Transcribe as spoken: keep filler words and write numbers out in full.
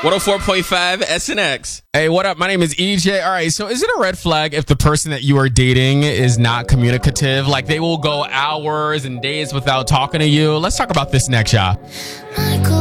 one oh four point five S N X. Hey, what up? My name is E J. All right, so is it a red flag if the person that you are dating is not communicative? Like they will go hours and days without talking to you? Let's talk about this next, y'all.